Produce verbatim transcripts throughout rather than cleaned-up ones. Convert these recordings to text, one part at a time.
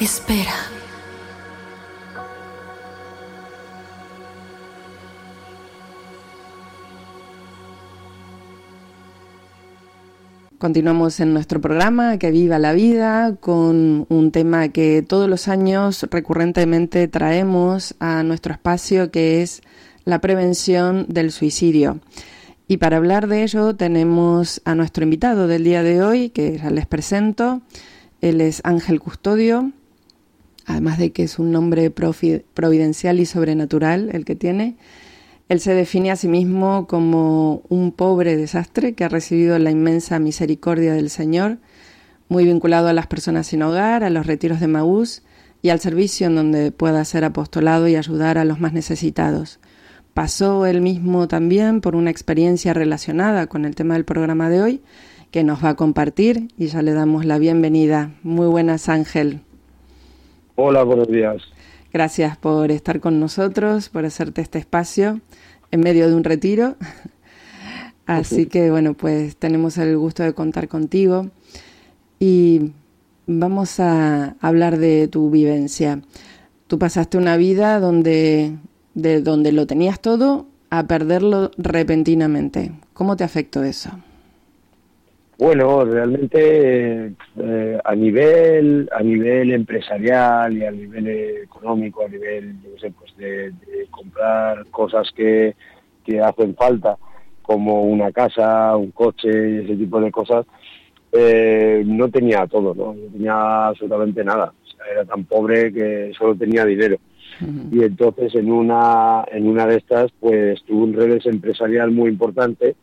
Espera. Continuamos en nuestro programa Que Viva la Vida con un tema que todos los años recurrentemente traemos a nuestro espacio, que es la prevención del suicidio. Y para hablar de ello tenemos a nuestro invitado del día de hoy, que ya les presento. Él es Ángel Custodio, además de que es un nombre providencial y sobrenatural el que tiene. Él se define a sí mismo como un pobre desastre que ha recibido la inmensa misericordia del Señor, muy vinculado a las personas sin hogar, a los retiros de Emaús y al servicio en donde pueda ser apostolado y ayudar a los más necesitados. Pasó él mismo también por una experiencia relacionada con el tema del programa de hoy, que nos va a compartir, y ya le damos la bienvenida. Muy buenas, Ángel. Hola, buenos días. Gracias por estar con nosotros, por hacerte este espacio en medio de un retiro. Así que, bueno, pues tenemos el gusto de contar contigo y vamos a hablar de tu vivencia. Tú pasaste una vida donde, de donde lo tenías todo a perderlo repentinamente. ¿Cómo te afectó eso? Bueno, realmente eh, a nivel a nivel empresarial y a nivel económico, a nivel, yo sé, pues de, de comprar cosas que, que hacen falta, como una casa, un coche y ese tipo de cosas, eh, no tenía todo, ¿no? No tenía absolutamente nada. O sea, era tan pobre que solo tenía dinero. Uh-huh. Y entonces en una en una de estas, pues tuve un revés empresarial muy importante.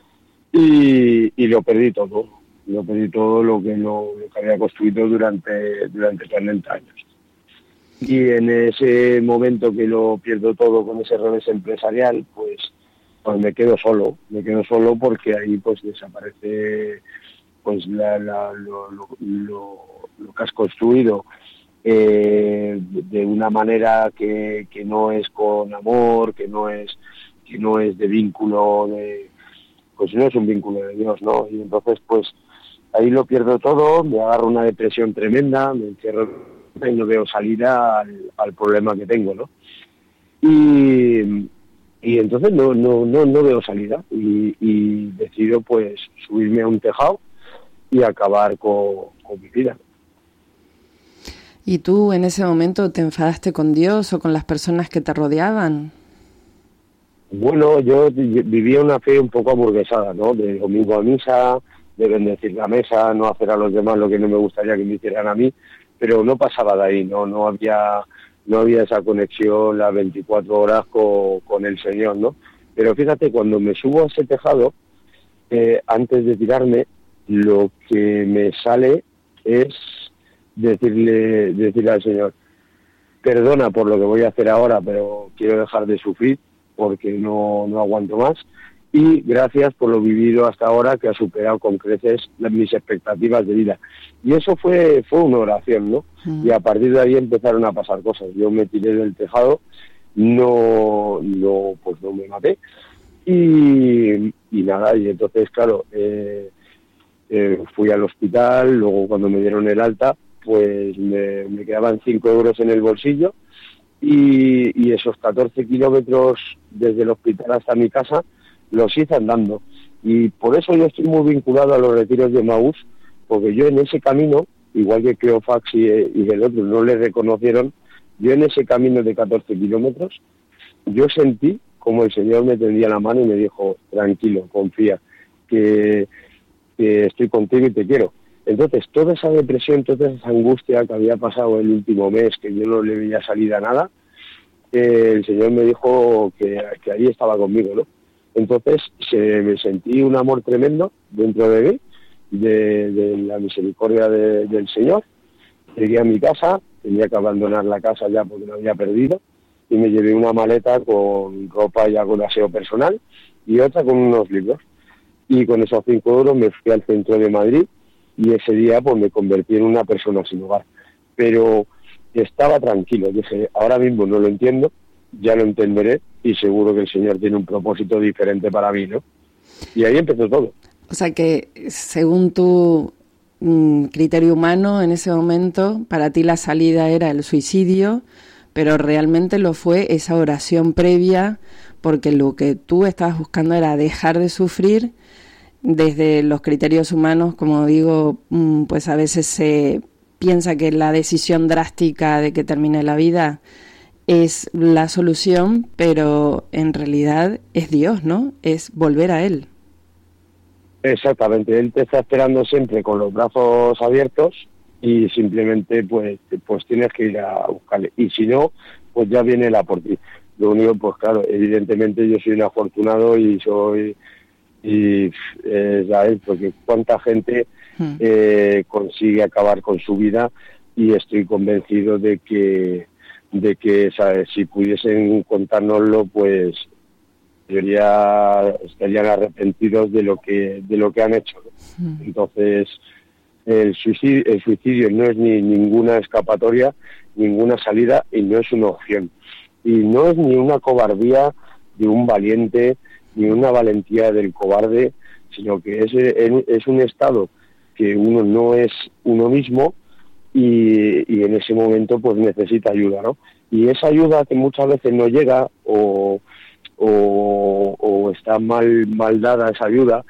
Y, y lo perdí todo, lo perdí todo lo que, lo, lo que había construido durante, durante cuarenta años. Y en ese momento que lo pierdo todo con ese revés empresarial, pues, pues me quedo solo, me quedo solo porque ahí pues desaparece pues la, la, lo, lo, lo, lo que has construido eh, de una manera que, que no es con amor, que no es, que no es de vínculo de... pues no es un vínculo de Dios, ¿no? Y entonces, pues, ahí lo pierdo todo, me agarro una depresión tremenda, me encierro y no veo salida al, al problema que tengo, ¿no? Y, y entonces no, no, no, no veo salida y, y decido, pues, subirme a un tejado y acabar con, con mi vida. ¿Y tú en ese momento te enfadaste con Dios o con las personas que te rodeaban? Bueno, yo vivía una fe un poco aburguesada, ¿no? De domingo a misa, de bendecir la mesa, no hacer a los demás lo que no me gustaría que me hicieran a mí, pero no pasaba de ahí, no no había no había esa conexión las veinticuatro horas con, con el Señor, ¿no? Pero fíjate, cuando me subo a ese tejado, eh, antes de tirarme, lo que me sale es decirle, decirle al Señor, perdona por lo que voy a hacer ahora, pero quiero dejar de sufrir, porque no, no aguanto más, y gracias por lo vivido hasta ahora, que ha superado con creces las, mis expectativas de vida. Y eso fue fue una oración, ¿no? Mm. Y a partir de ahí empezaron a pasar cosas. Yo me tiré del tejado, no, no pues no me maté, y, y nada, y entonces, claro, eh, eh, fui al hospital, luego cuando me dieron el alta, pues me, me quedaban cinco euros en el bolsillo, Y, y esos catorce kilómetros desde el hospital hasta mi casa los hice andando. Y por eso yo estoy muy vinculado a los retiros de Emaús, porque yo en ese camino, igual que Cleofax y, y el otro no le reconocieron, yo en ese camino de catorce kilómetros, yo sentí como el Señor me tendía la mano y me dijo, tranquilo, confía, que, que estoy contigo y te quiero. Entonces, toda esa depresión, toda esa angustia que había pasado el último mes, que yo no le veía salida a nada, eh, el Señor me dijo que, que ahí estaba conmigo, ¿no? Entonces, se, me sentí un amor tremendo dentro de mí, de, de la misericordia de, del Señor. Llegué a mi casa, tenía que abandonar la casa ya porque la había perdido, y me llevé una maleta con ropa ya con aseo personal y otra con unos libros. Y con esos cinco euros me fui al centro de Madrid, y ese día pues me convertí en una persona sin hogar. Pero estaba tranquilo, dije, ahora mismo no lo entiendo, ya lo entenderé y seguro que el Señor tiene un propósito diferente para mí, ¿no? Y ahí empezó todo. O sea que, según tú mm, criterio humano en ese momento, para ti la salida era el suicidio, pero realmente lo fue esa oración previa, porque lo que tú estabas buscando era dejar de sufrir. Desde los criterios humanos, como digo, mm, pues a veces se piensa que la decisión drástica de que termine la vida es la solución, pero en realidad es Dios, ¿no? Es volver a Él. Exactamente, Él te está esperando siempre con los brazos abiertos y simplemente pues, pues tienes que ir a buscarle. Y si no, pues ya viene Él a por ti. Lo único, pues claro, evidentemente yo soy un afortunado y soy... y eh, ¿sabes? Porque cuánta gente eh, consigue acabar con su vida, y estoy convencido de que de que ¿sabes? Si pudiesen contárnoslo, pues estarían arrepentidos de lo que de lo que han hecho, ¿no? Entonces el suicidio, el suicidio no es ni ninguna escapatoria, ninguna salida, y no es una opción, y no es ni una cobardía de un valiente ni una valentía del cobarde, sino que es, es un estado que uno no es uno mismo, y, y en ese momento pues necesita ayuda, ¿no? Y esa ayuda que muchas veces no llega, o, o, o está mal, mal dada esa ayuda,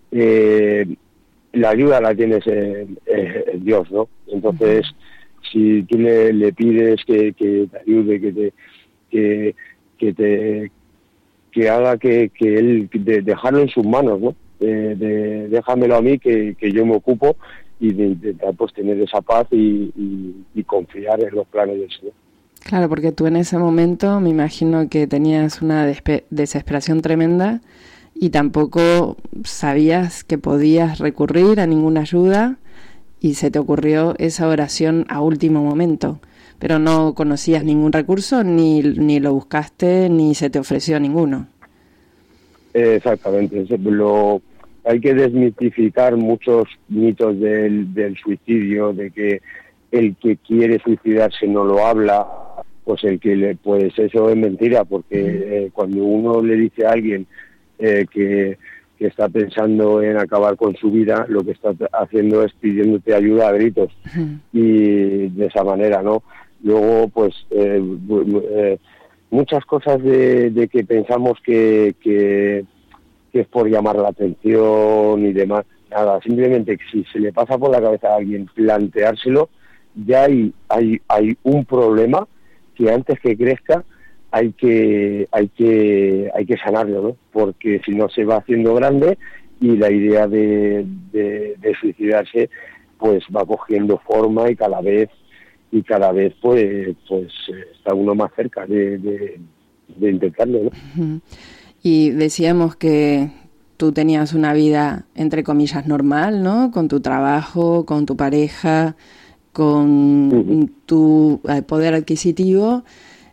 eh, la ayuda la tienes en, en Dios, ¿no? Entonces, si tú le, le pides que, que te ayude, que te... Que, que te que haga que, que él, de dejarlo en sus manos, ¿no? De, de, déjamelo a mí, que, que yo me ocupo, y de intentar pues tener esa paz y, y, y confiar en los planes del Señor. Claro, porque tú en ese momento me imagino que tenías una despe- desesperación tremenda y tampoco sabías que podías recurrir a ninguna ayuda, y se te ocurrió esa oración a último momento. Pero no conocías ningún recurso, ni, ni lo buscaste, ni se te ofreció ninguno. Exactamente. Lo, hay que desmitificar muchos mitos del, del suicidio, de que el que quiere suicidarse no lo habla, pues el que le, pues eso es mentira, porque eh, cuando uno le dice a alguien eh, que, que está pensando en acabar con su vida, lo que está haciendo es pidiéndote ayuda a gritos, uh-huh. Y de esa manera, ¿no? Luego, pues, eh, eh, muchas cosas de, de que pensamos que, que, que es por llamar la atención y demás, nada, simplemente que si se le pasa por la cabeza a alguien planteárselo, ya hay, hay, hay un problema que antes que crezca hay que, hay que, hay que sanarlo, ¿no? Porque si no se va haciendo grande, y la idea de, de, de suicidarse pues va cogiendo forma, y cada vez y cada vez pues pues está uno más cerca de, de, de intentarlo, ¿no? Y decíamos que tú tenías una vida entre comillas normal, ¿no? Con tu trabajo, con tu pareja, con uh-huh. tu poder adquisitivo,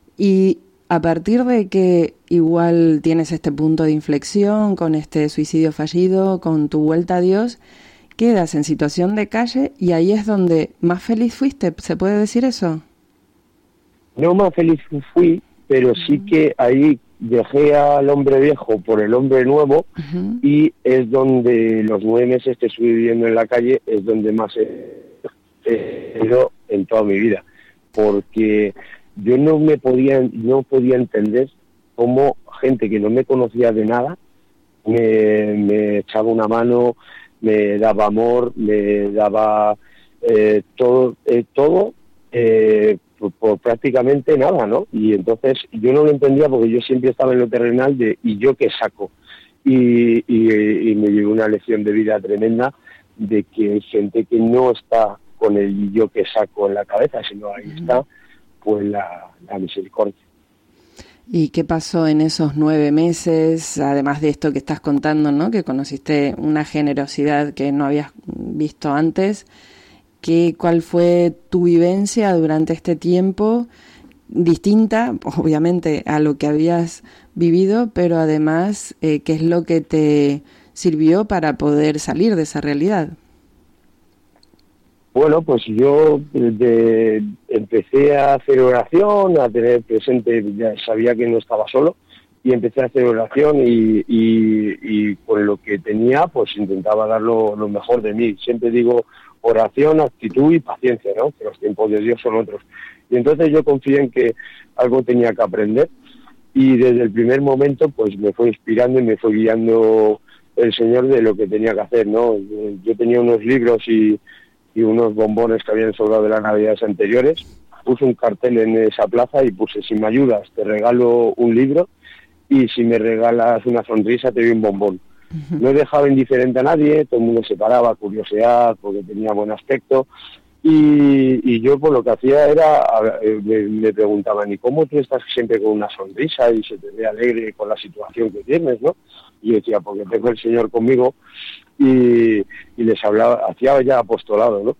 y a partir de que igual tienes este punto de inflexión con este suicidio fallido, con tu vuelta a Dios, quedas en situación de calle, y ahí es donde más feliz fuiste, ¿se puede decir eso? No más feliz fui, pero sí que ahí dejé al hombre viejo por el hombre nuevo, uh-huh. Y es donde los nueve meses que estuve viviendo en la calle es donde más he ido en toda mi vida, porque yo no me podía, no podía entender cómo gente que no me conocía de nada me, me echaba una mano, me daba amor, me daba eh, todo, eh, todo eh, por, por prácticamente nada, ¿no? Y entonces yo no lo entendía, porque yo siempre estaba en lo terrenal de ¿y yo qué saco? Y, y, y me llevé una lección de vida tremenda, de que hay gente que no está con el ¿y yo qué saco? En la cabeza, sino ahí está pues la, la misericordia. ¿Y qué pasó en esos nueve meses, además de esto que estás contando, ¿no? Que conociste una generosidad que no habías visto antes? ¿Qué, cuál fue tu vivencia durante este tiempo, distinta, obviamente, a lo que habías vivido, pero además, eh, qué es lo que te sirvió para poder salir de esa realidad? Bueno, pues yo de, empecé a hacer oración, a tener presente, ya sabía que no estaba solo, y empecé a hacer oración y, y, y con lo que tenía pues intentaba dar lo, lo mejor de mí. Siempre digo oración, actitud y paciencia, ¿no? Que los tiempos de Dios son otros. Y entonces yo confié en que algo tenía que aprender y desde el primer momento pues me fue inspirando y me fue guiando el Señor de lo que tenía que hacer, ¿no? Yo tenía unos libros y, y unos bombones que habían sobrado de las navidades anteriores. Puse un cartel en esa plaza y puse: si me ayudas te regalo un libro, y si me regalas una sonrisa te doy un bombón. Uh-huh. No dejaba indiferente a nadie, todo el mundo se paraba a curiosear porque tenía buen aspecto, y, y yo pues lo que hacía era, me, me preguntaban: ¿y cómo tú estás siempre con una sonrisa y se te ve alegre con la situación que tienes, no? Y yo decía: porque tengo el Señor conmigo, y, y les hablaba, hacía ya apostolado, ¿no?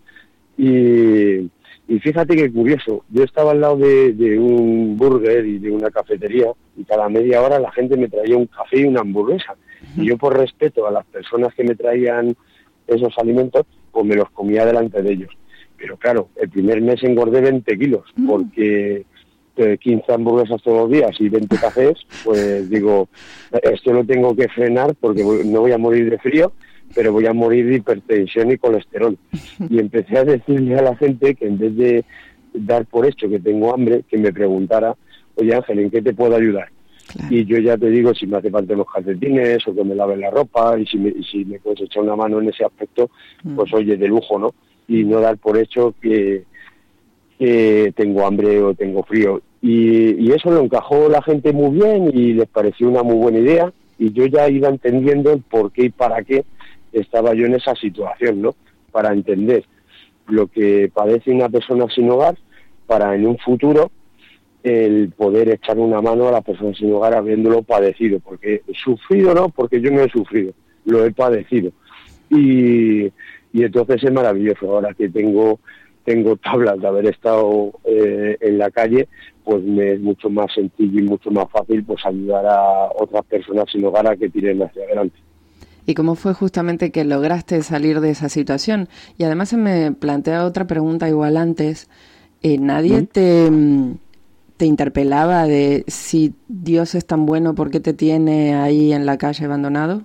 Y... Y fíjate qué curioso, yo estaba al lado de, de un burger y de una cafetería y cada media hora la gente me traía un café y una hamburguesa. Uh-huh. Y yo, por respeto a las personas que me traían esos alimentos, pues me los comía delante de ellos. Pero claro, el primer mes engordé veinte kilos, uh-huh. porque eh, quince hamburguesas todos los días y veinte cafés, pues digo, esto lo tengo que frenar porque no voy a morir de frío, pero voy a morir de hipertensión y colesterol. Y empecé a decirle a la gente que en vez de dar por hecho que tengo hambre, que me preguntara: oye Ángel, ¿en qué te puedo ayudar? Claro. Y yo ya te digo si me hace falta los calcetines o que me laven la ropa, y si me, y si me puedes echar una mano en ese aspecto, pues oye, de lujo, ¿no? Y no dar por hecho que, que tengo hambre o tengo frío. Y, y eso lo encajó la gente muy bien y les pareció una muy buena idea, y yo ya iba entendiendo el por qué y para qué estaba yo en esa situación, ¿no? Para entender lo que padece una persona sin hogar, para en un futuro el poder echar una mano a la persona sin hogar habiéndolo padecido, porque he sufrido, ¿no? Porque yo no he sufrido, lo he padecido. Y, y entonces es maravilloso. Ahora que tengo tengo tablas de haber estado eh, en la calle, pues me es mucho más sencillo y mucho más fácil pues ayudar a otras personas sin hogar a que tiren hacia adelante. ¿Y cómo fue justamente que lograste salir de esa situación? Y además se me plantea otra pregunta igual antes. Eh, ¿Nadie ¿Mm? te, te interpelaba de si Dios es tan bueno, ¿por qué te tiene ahí en la calle abandonado?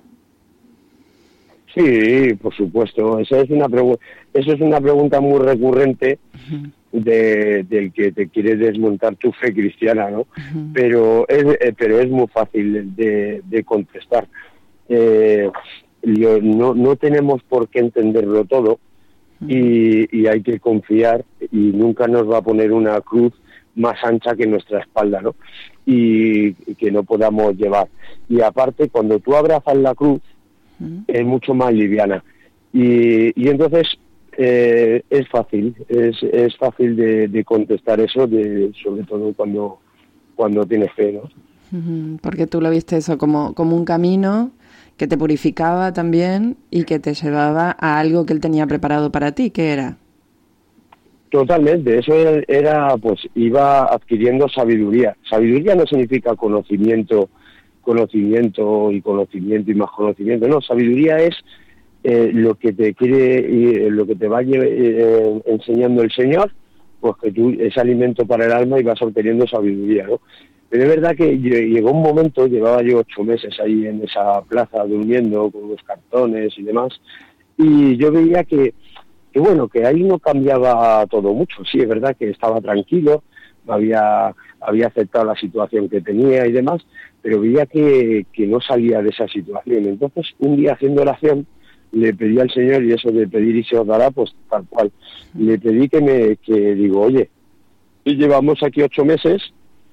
Sí, por supuesto. Esa es una pregu- eso es una pregunta muy recurrente uh-huh. de, del que te quiere desmontar tu fe cristiana, ¿no? Uh-huh. Pero es, eh, pero es muy fácil de, de contestar. Eh, yo, no, no tenemos por qué entenderlo todo y, y hay que confiar, y nunca nos va a poner una cruz más ancha que nuestra espalda, ¿no? Y, y que no podamos llevar. Y aparte, cuando tú abrazas la cruz, uh-huh. es mucho más liviana. Y, y entonces eh, es fácil, es, es fácil de, de contestar eso, de, sobre todo cuando, cuando tienes fe, ¿no? Uh-huh. Porque tú lo viste eso como, como un camino que te purificaba también y que te llevaba a algo que él tenía preparado para ti. ¿Qué era? Totalmente, eso era, era pues iba adquiriendo sabiduría. Sabiduría no significa conocimiento, conocimiento y conocimiento y más conocimiento. No, sabiduría es eh, lo que te quiere, eh, lo que te va eh, enseñando el Señor, pues que tú es alimento para el alma y vas obteniendo sabiduría, ¿no? Pero es verdad que llegó un momento, llevaba yo ocho meses ahí en esa plaza durmiendo con los cartones y demás, y yo veía que, que bueno, que ahí no cambiaba todo mucho. Sí, es verdad que estaba tranquilo, había, había aceptado la situación que tenía y demás, pero veía que, que no salía de esa situación. Entonces, un día haciendo oración, le pedí al Señor, y eso de pedir y se os dará, pues tal cual, le pedí que me, que digo, oye, llevamos aquí ocho meses,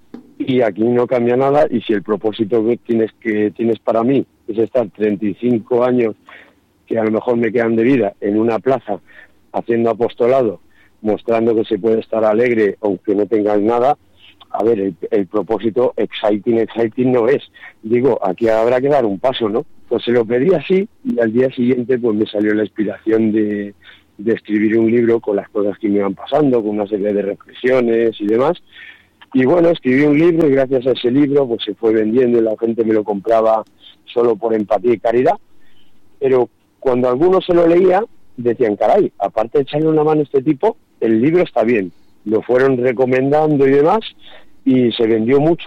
y aquí no cambia nada, y si el propósito que tienes que tienes para mí es estar treinta y cinco años, que a lo mejor me quedan de vida, en una plaza, haciendo apostolado, mostrando que se puede estar alegre aunque no tengas nada, a ver, el, el propósito exciting, exciting no es. Digo, aquí habrá que dar un paso, ¿no? Pues se lo pedí así, y al día siguiente pues me salió la inspiración de, de escribir un libro con las cosas que me iban pasando, con una serie de reflexiones y demás. Y bueno, escribí un libro, y gracias a ese libro pues se fue vendiendo y la gente me lo compraba solo por empatía y caridad. Pero cuando algunos se lo leía, decían, caray, aparte de echarle una mano a este tipo, el libro está bien. Lo fueron recomendando y demás, y se vendió mucho,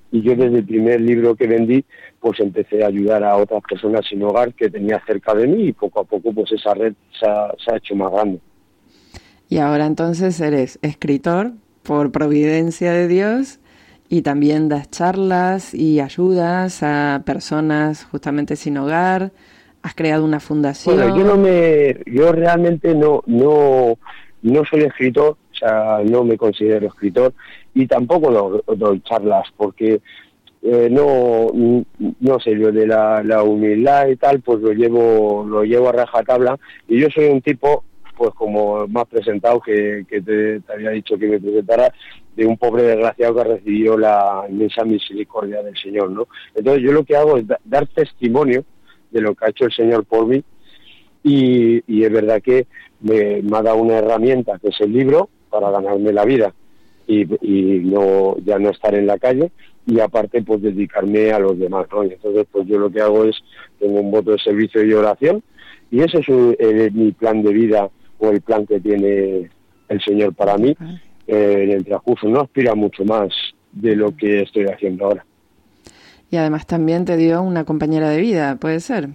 Y yo desde el primer libro que vendí, pues empecé a ayudar a otras personas sin hogar que tenía cerca de mí y poco a poco pues esa red se ha, se ha hecho más grande. Y ahora entonces eres escritor por providencia de Dios y también das charlas y ayudas a personas justamente sin hogar. Has creado una fundación. Bueno, yo no me, yo realmente no, no, no soy escritor, o sea, no me considero escritor y tampoco doy, doy charlas porque eh, no, no sé, lo de la, la humildad y tal, pues lo llevo, lo llevo a rajatabla y yo soy un tipo, pues como más presentado que, que te, te había dicho que me presentara, de un pobre desgraciado que recibió la inmensa misericordia del Señor, ¿no? Entonces yo lo que hago es da, dar testimonio de lo que ha hecho el Señor por mí y, y es verdad que me, me ha dado una herramienta que es el libro para ganarme la vida y, y no ya no estar en la calle y aparte pues dedicarme a los demás, ¿no? Y entonces pues yo lo que hago es, tengo un voto de servicio y oración y ese es un, el, mi plan de vida o el plan que tiene el Señor para mí eh, en el transcurso. No aspira mucho más de lo que estoy haciendo ahora. Y además también te dio una compañera de vida, ¿puede ser?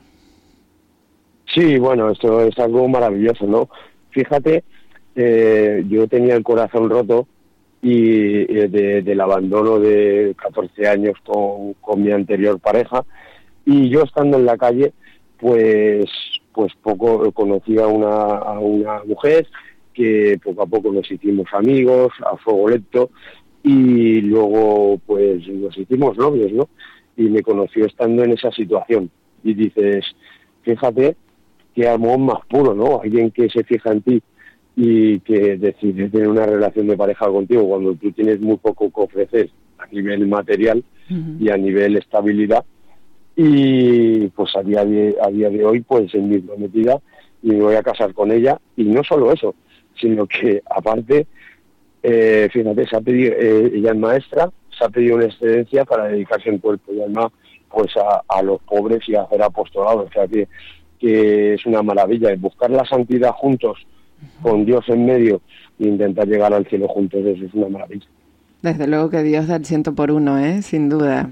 Sí, bueno, esto es algo maravilloso, ¿no? Fíjate, eh, yo tenía el corazón roto y eh, de, del abandono de catorce años con, con mi anterior pareja y yo estando en la calle, pues pues poco conocí a una, a una mujer que poco a poco nos hicimos amigos, a fuego lento y luego pues nos hicimos novios, ¿no? Y me conoció estando en esa situación y dices, fíjate qué amor más puro, ¿no? Alguien que se fija en ti y que decide tener una relación de pareja contigo cuando tú tienes muy poco que ofrecer a nivel material uh-huh. y a nivel estabilidad y pues a día de, a día de hoy pues es mi prometida y me voy a casar con ella y no solo eso, sino que aparte eh, fíjate, se ha pedido, eh, ella es maestra, se ha pedido una excedencia para dedicarse en cuerpo y alma pues a, a los pobres y a hacer apostolado, o sea que, que es una maravilla, buscar la santidad juntos con Dios en medio e intentar llegar al cielo juntos, eso es una maravilla. Desde luego que Dios da el ciento por uno, ¿eh? Sin duda.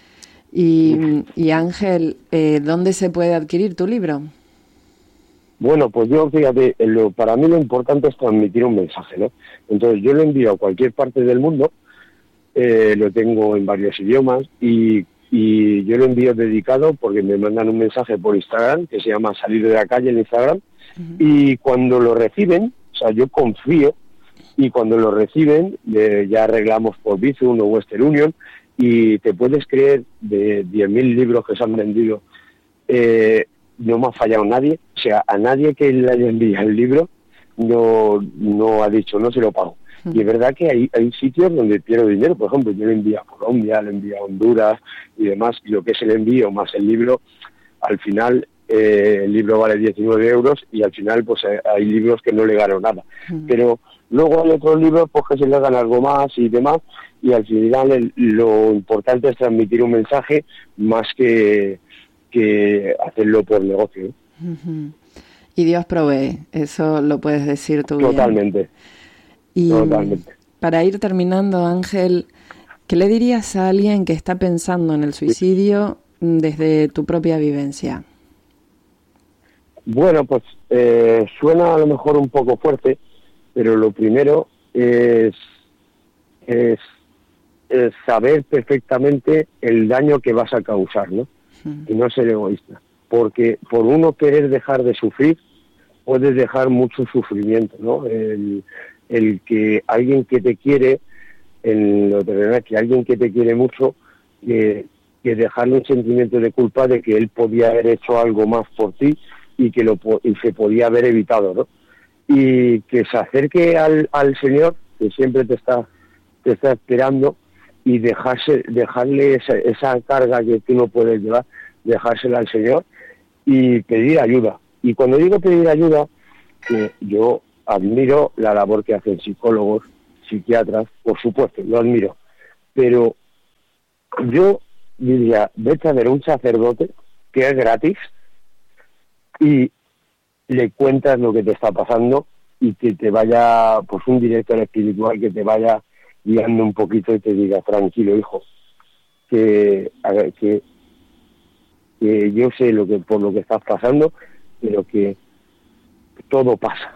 Y, y Ángel, eh, ¿dónde se puede adquirir tu libro? Bueno, pues yo, fíjate, lo, para mí lo importante es transmitir un mensaje, ¿no? Entonces yo lo envío a cualquier parte del mundo, eh, lo tengo en varios idiomas y, y yo lo envío dedicado porque me mandan un mensaje por Instagram que se llama Salir de la Calle en Instagram uh-huh. y cuando lo reciben, o sea, yo confío y cuando lo reciben eh, ya arreglamos por Bizum o Western Union y te puedes creer de diez mil libros que se han vendido, eh, no me ha fallado nadie, o sea, a nadie que le haya enviado el libro no, no ha dicho, no se lo pago. Mm. Y es verdad que hay, hay sitios donde pierdo dinero, por ejemplo, yo le envío a Colombia, le envío a Honduras y demás, y lo que es el envío más el libro, al final eh, el libro vale diecinueve euros y al final pues hay libros que no le gano nada. Mm. Pero luego hay otros libros pues que se le ganan algo más y demás, y al final el, lo importante es transmitir un mensaje más que que hacerlo por negocio. ¿eh? Uh-huh. Y Dios provee, eso lo puedes decir tú Totalmente. Bien. Y Totalmente. Para ir terminando, Ángel, ¿qué le dirías a alguien que está pensando en el suicidio sí. desde tu propia vivencia? Bueno, pues eh, suena a lo mejor un poco fuerte, pero lo primero es, es, es saber perfectamente el daño que vas a causar, ¿no? Y no ser egoísta, porque por uno querer dejar de sufrir puedes dejar mucho sufrimiento, ¿no? El, el que alguien que te quiere, en lo terrenal, que alguien que te quiere mucho, que, que dejarle un sentimiento de culpa de que él podía haber hecho algo más por ti y que lo y se podía haber evitado, ¿no? Y que se acerque al, al Señor, que siempre te está te está esperando, y dejarse, dejarle esa, esa carga que tú no puedes llevar, dejársela al Señor y pedir ayuda. Y cuando digo pedir ayuda, eh, yo admiro la labor que hacen psicólogos, psiquiatras, por supuesto, lo admiro. Pero yo diría, vete a ver a un sacerdote que es gratis y le cuentas lo que te está pasando y que te vaya, pues un director espiritual que te vaya guiando un poquito y te diga, tranquilo hijo, que, a ver, que, que yo sé lo que por lo que estás pasando, pero que todo pasa.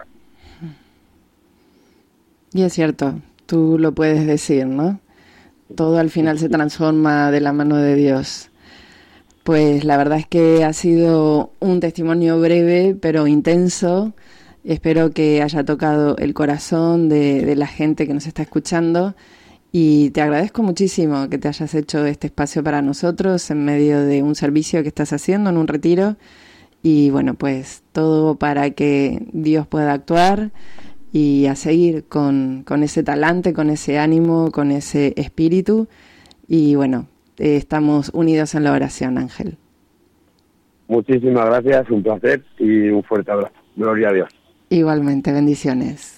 Y es cierto, tú lo puedes decir, ¿no? Todo al final se transforma de la mano de Dios. Pues la verdad es que ha sido un testimonio breve pero intenso. Espero que haya tocado el corazón de, de la gente que nos está escuchando y te agradezco muchísimo que te hayas hecho este espacio para nosotros en medio de un servicio que estás haciendo en un retiro y bueno, pues todo para que Dios pueda actuar y a seguir con, con ese talante, con ese ánimo, con ese espíritu y bueno, eh, estamos unidos en la oración, Ángel. Muchísimas gracias, un placer y un fuerte abrazo. Gloria a Dios. Igualmente, bendiciones.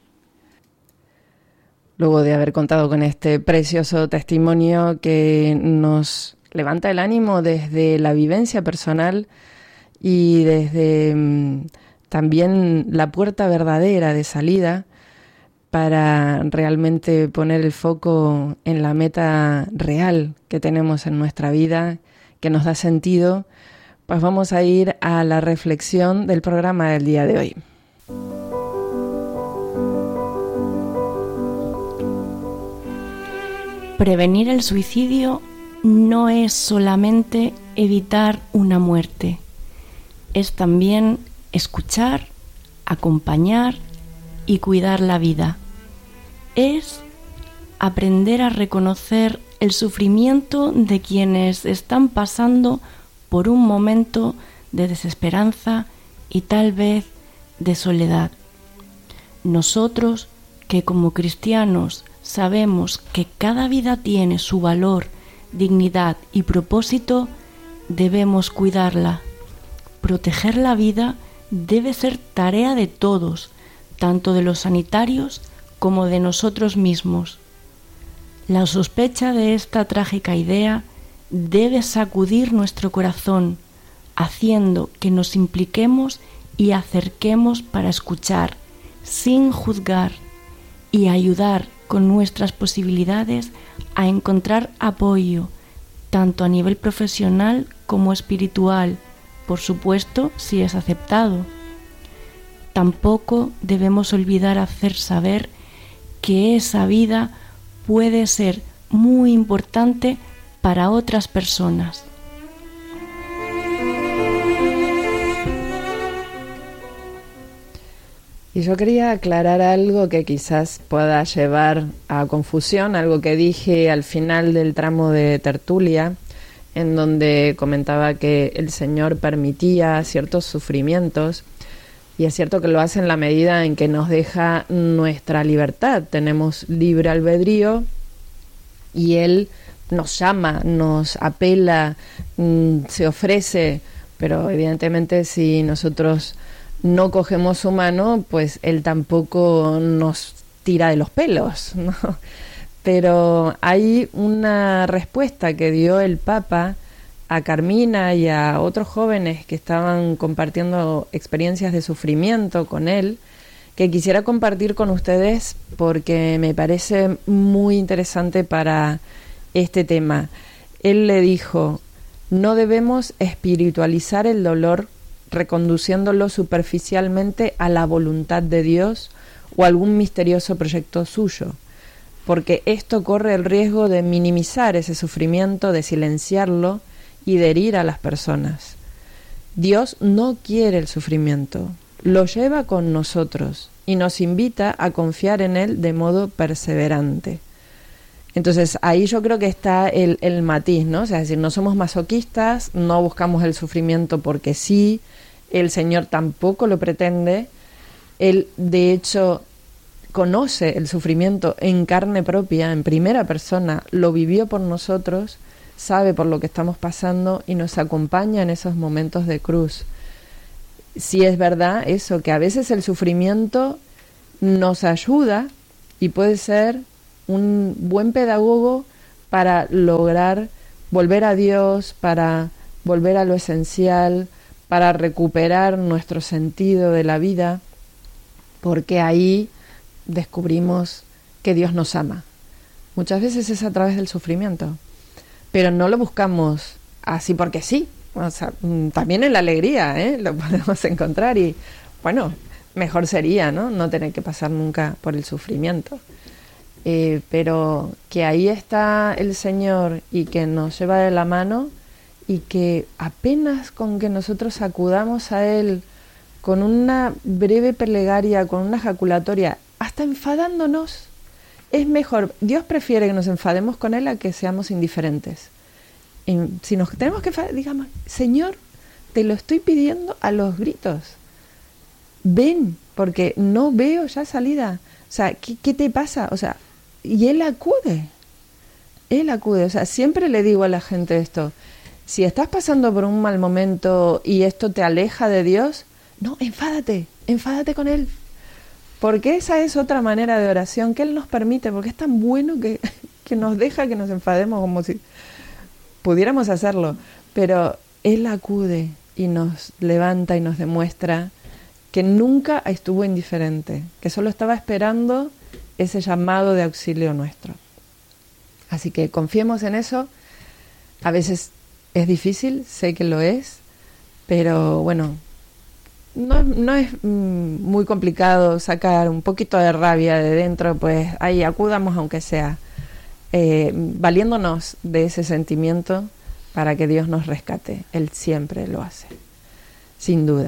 Luego de haber contado con este precioso testimonio que nos levanta el ánimo desde la vivencia personal y desde mmm, también la puerta verdadera de salida para realmente poner el foco en la meta real que tenemos en nuestra vida, que nos da sentido, pues vamos a ir a la reflexión del programa del día de hoy. Prevenir el suicidio no es solamente evitar una muerte, es también escuchar, acompañar y cuidar la vida. Es aprender a reconocer el sufrimiento de quienes están pasando por un momento de desesperanza y tal vez de soledad. Nosotros, que como cristianos sabemos que cada vida tiene su valor, dignidad y propósito, debemos cuidarla. Proteger la vida debe ser tarea de todos, tanto de los sanitarios como de nosotros mismos. La sospecha de esta trágica idea debe sacudir nuestro corazón, haciendo que nos impliquemos y acerquemos para escuchar, sin juzgar, y ayudar con nuestras posibilidades a encontrar apoyo, tanto a nivel profesional como espiritual, por supuesto, si es aceptado. Tampoco debemos olvidar hacer saber que esa vida puede ser muy importante para otras personas. Y yo quería aclarar algo que quizás pueda llevar a confusión, algo que dije al final del tramo de tertulia, en donde comentaba que el Señor permitía ciertos sufrimientos, y es cierto que lo hace en la medida en que nos deja nuestra libertad. Tenemos libre albedrío y Él nos llama, nos apela, se ofrece, pero evidentemente si nosotros no cogemos su mano, pues Él tampoco nos tira de los pelos, ¿no? Pero hay una respuesta que dio el Papa a Carmina y a otros jóvenes que estaban compartiendo experiencias de sufrimiento con él, que quisiera compartir con ustedes porque me parece muy interesante para este tema. Él le dijo: no debemos espiritualizar el dolor reconduciéndolo superficialmente a la voluntad de Dios o algún misterioso proyecto suyo, porque esto corre el riesgo de minimizar ese sufrimiento, de silenciarlo y de herir a las personas. Dios no quiere el sufrimiento, lo lleva con nosotros y nos invita a confiar en Él de modo perseverante. Entonces ahí yo creo que está el, el matiz, ¿no? O sea, es decir, no somos masoquistas, no buscamos el sufrimiento porque sí, el Señor tampoco lo pretende. Él, de hecho, conoce el sufrimiento en carne propia, en primera persona, lo vivió por nosotros, sabe por lo que estamos pasando y nos acompaña en esos momentos de cruz. Sí es verdad eso, que a veces el sufrimiento nos ayuda y puede ser un buen pedagogo para lograr volver a Dios, para volver a lo esencial, para recuperar nuestro sentido de la vida, porque ahí descubrimos que Dios nos ama. Muchas veces es a través del sufrimiento, pero no lo buscamos así porque sí. O sea, también en la alegría, ¿eh? Lo podemos encontrar y, bueno, mejor sería, ¿no? No tener que pasar nunca por el sufrimiento. Eh, pero que ahí está el Señor y que nos lleva de la mano y que apenas con que nosotros acudamos a Él con una breve plegaria, con una ejaculatoria, hasta enfadándonos, es mejor. Dios prefiere que nos enfademos con Él a que seamos indiferentes. Y si nos tenemos que enfadar, digamos, Señor, te lo estoy pidiendo a los gritos. Ven, porque no veo ya salida. O sea, ¿qué, qué te pasa? O sea, y Él acude. Él acude. O sea, siempre le digo a la gente esto. Si estás pasando por un mal momento y esto te aleja de Dios, no, enfádate, enfádate con Él. Porque esa es otra manera de oración que Él nos permite, porque es tan bueno que, que nos deja que nos enfademos como si pudiéramos hacerlo. Pero Él acude y nos levanta y nos demuestra que nunca estuvo indiferente, que solo estaba esperando ese llamado de auxilio nuestro. Así que confiemos en eso. A veces es difícil, sé que lo es, pero bueno, no, no es mm, muy complicado sacar un poquito de rabia de dentro, pues ahí acudamos aunque sea, eh, valiéndonos de ese sentimiento para que Dios nos rescate. Él siempre lo hace, sin duda.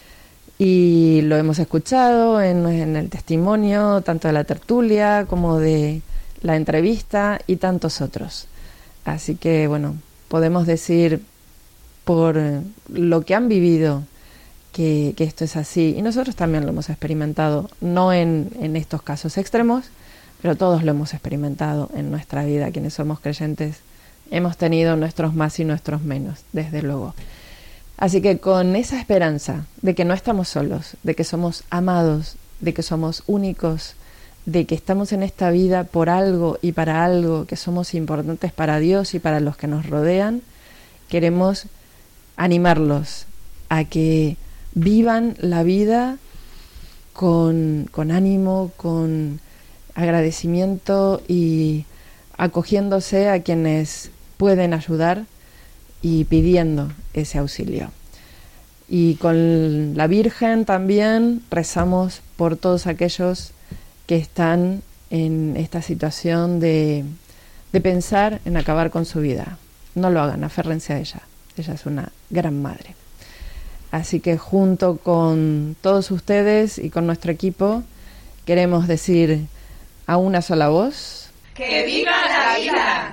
Y lo hemos escuchado en, en el testimonio, tanto de la tertulia como de la entrevista y tantos otros. Así que, bueno, podemos decir por lo que han vivido que, que esto es así. Y nosotros también lo hemos experimentado, no en, en estos casos extremos, pero todos lo hemos experimentado en nuestra vida. Quienes somos creyentes hemos tenido nuestros más y nuestros menos, desde luego. Así que con esa esperanza de que no estamos solos, de que somos amados, de que somos únicos, de que estamos en esta vida por algo y para algo, que somos importantes para Dios y para los que nos rodean, queremos animarlos a que vivan la vida con, con ánimo, con agradecimiento y acogiéndose a quienes pueden ayudar y pidiendo ese auxilio. Y con la Virgen también rezamos por todos aquellos que están en esta situación de, de pensar en acabar con su vida. No lo hagan, aférrense a ella. Ella es una gran madre. Así que junto con todos ustedes y con nuestro equipo queremos decir a una sola voz: ¡que viva la vida!